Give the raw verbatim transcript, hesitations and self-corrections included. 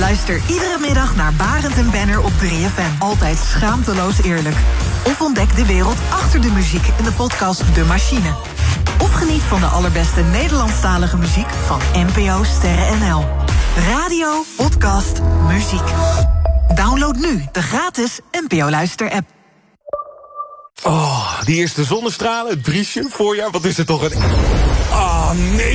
Luister iedere middag naar Barend en Benner op drie F M. Altijd schaamteloos eerlijk. Of ontdek de wereld achter de muziek in de podcast De Machine. Of geniet van de allerbeste Nederlandstalige muziek van N P O Sterren N L. Radio, podcast, muziek. Download nu de gratis N P O Luister-app. Oh, die eerste zonnestralen, het briesje, voorjaar, wat is het toch een... Oh, nee!